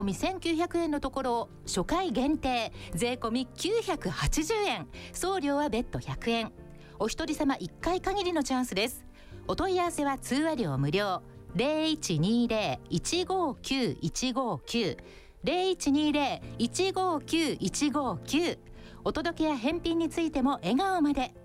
1900円のところを初回限定税込み980円、送料は別途100円。お一人様1回限りのチャンスです。お問い合わせは通話料無料、0120-159-159 0120-159-159。お届けや返品についても笑顔まで。